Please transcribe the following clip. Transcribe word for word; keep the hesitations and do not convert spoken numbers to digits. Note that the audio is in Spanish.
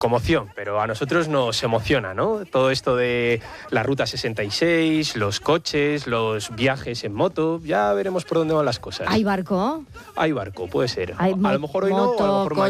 conmoción, pero a nosotros nos emociona, ¿no? Todo esto de la Ruta sesenta y seis, los coches, los viajes en moto, ya veremos por dónde van las cosas. ¿Hay barco? Hay barco, puede ser. Hay a lo mejor hoy no, o a lo mejor mañana.